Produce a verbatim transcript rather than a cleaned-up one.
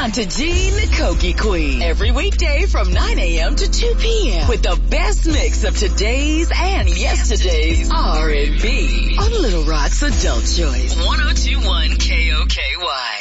Tanta G, the Kogi Queen. Every weekday from nine a.m. to two p.m. with the best mix of today's and yesterday's R and B on Little Rock's Adult Choice. one oh two point one K O K Y.